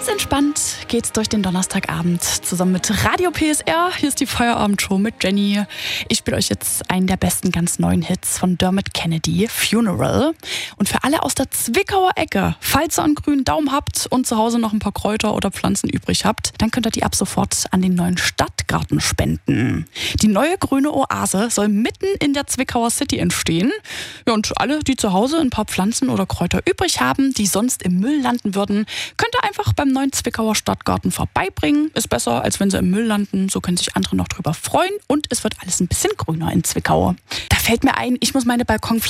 Ganz entspannt geht's durch den Donnerstagabend zusammen mit Radio PSR. Hier ist die Feierabendshow mit Jenny. Ich spiele euch jetzt einen der besten ganz neuen Hits von Dermot Kennedy, Funeral. Und für alle aus der Zwickauer Ecke, falls ihr einen grünen Daumen habt und zu Hause noch ein paar Kräuter oder Pflanzen übrig habt, dann könnt ihr die ab sofort an den neuen Stadtgarten spenden. Die neue grüne Oase soll mitten in der Zwickauer City entstehen. Ja, und alle, die zu Hause ein paar Pflanzen oder Kräuter übrig haben, die sonst im Müll landen würden, könnt ihr einfach beim neuen Zwickauer Stadtgarten vorbeibringen. Ist besser, als wenn sie im Müll landen. So können sich andere noch drüber freuen. Und es wird alles ein bisschen grüner in Zwickau. Da fällt mir ein, ich muss meine